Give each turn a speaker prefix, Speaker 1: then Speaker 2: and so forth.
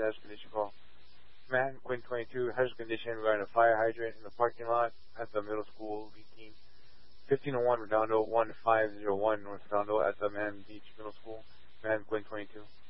Speaker 1: hazardous condition call. Manhattan, Quinn 22, hazardous condition regarding a fire hydrant in the parking lot at the middle school leaking. 1501 Redondo, 1501 North Redondo at the Manhattan Beach Middle School. Manhattan, Quinn 22.